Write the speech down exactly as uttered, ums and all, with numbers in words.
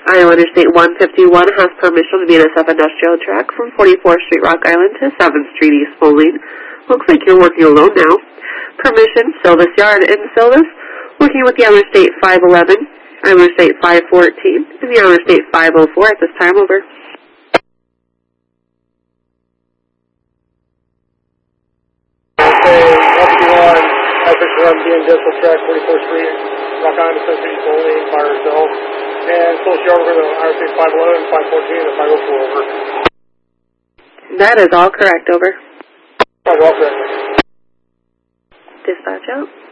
Iowa Interstate one fifty-one has permission to B N S F Industrial Track from forty-fourth Street, Rock Island to seventh Street, East Moline. Looks like you're working alone now. Permission, Silvis Yard in Silvis. Working with the Iowa Interstate five eleven, Iowa Interstate five fourteen, and the Iowa Interstate five oh four at this time. Over. Okay, one fifty-one, official run B N Industrial Track, forty-fourth Street, Rock Island to seventh Street, East Moline, by yourself. And social yard over the Iowa Interstate five eleven, five fourteen, and five oh four. Over. That is all correct. Over. That's all correct. Dispatch out.